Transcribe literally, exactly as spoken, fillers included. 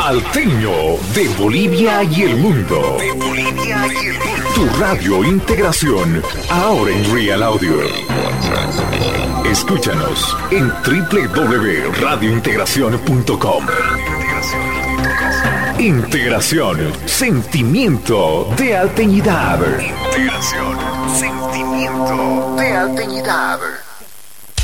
Alteño de Bolivia y el mundo. De Bolivia y el mundo. Tu radio Integración, ahora en Real Audio. Escúchanos en doble u doble u doble u punto radio integración punto com. Integración, sentimiento de alteñidad. Integración, sentimiento de alteñidad.